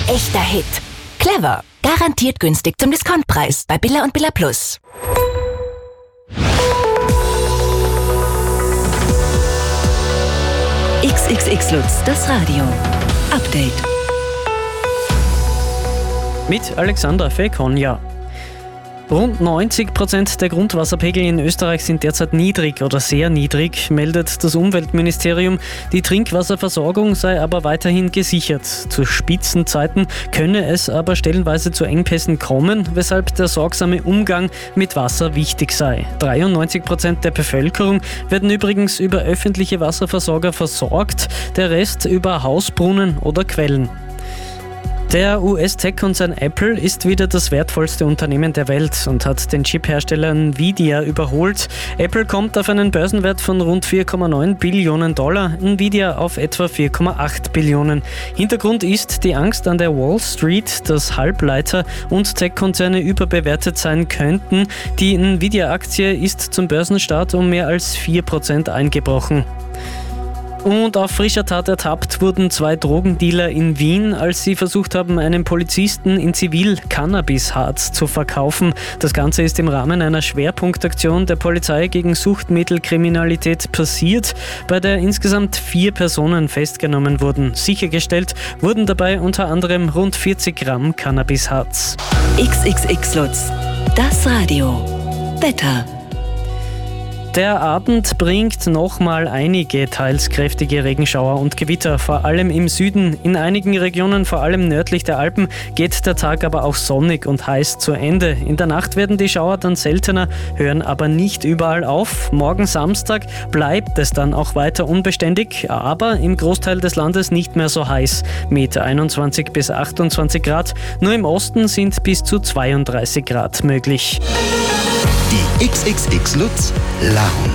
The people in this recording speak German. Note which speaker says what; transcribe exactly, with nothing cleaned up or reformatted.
Speaker 1: echter Hit. Clever. Garantiert günstig zum Discountpreis bei Billa und Billa Plus.
Speaker 2: X X X Lutz, das Radio. Update.
Speaker 3: Mit Alexandra Fekonja. Rund neunzig Prozent der Grundwasserpegel in Österreich sind derzeit niedrig oder sehr niedrig, meldet das Umweltministerium. Die Trinkwasserversorgung sei aber weiterhin gesichert. Zu Spitzenzeiten könne es aber stellenweise zu Engpässen kommen, weshalb der sorgsame Umgang mit Wasser wichtig sei. dreiundneunzig Prozent der Bevölkerung werden übrigens über öffentliche Wasserversorger versorgt, der Rest über Hausbrunnen oder Quellen. Der U S-Tech-Konzern Apple ist wieder das wertvollste Unternehmen der Welt und hat den Chip-Hersteller Nvidia überholt. Apple kommt auf einen Börsenwert von rund vier Komma neun Billionen Dollar, Nvidia auf etwa vier Komma acht Billionen. Hintergrund ist die Angst an der Wall Street, dass Halbleiter und Tech-Konzerne überbewertet sein könnten. Die Nvidia-Aktie ist zum Börsenstart um mehr als vier Prozent eingebrochen. Und auf frischer Tat ertappt wurden zwei Drogendealer in Wien, als sie versucht haben, einem Polizisten in Zivil Cannabisharz zu verkaufen. Das Ganze ist im Rahmen einer Schwerpunktaktion der Polizei gegen Suchtmittelkriminalität passiert, bei der insgesamt vier Personen festgenommen wurden. Sichergestellt wurden dabei unter anderem rund vierzig Gramm Cannabisharz.
Speaker 2: X X X Lutz, das Radio. Wetter.
Speaker 3: Der Abend bringt nochmal einige teils kräftige Regenschauer und Gewitter, vor allem im Süden. In einigen Regionen, vor allem nördlich der Alpen, geht der Tag aber auch sonnig und heiß zu Ende. In der Nacht werden die Schauer dann seltener, hören aber nicht überall auf. Morgen Samstag bleibt es dann auch weiter unbeständig, aber im Großteil des Landes nicht mehr so heiß, mit einundzwanzig bis achtundzwanzig Grad. Nur im Osten sind bis zu zweiunddreißig Grad möglich.
Speaker 4: Die X X X Lutz Lounge.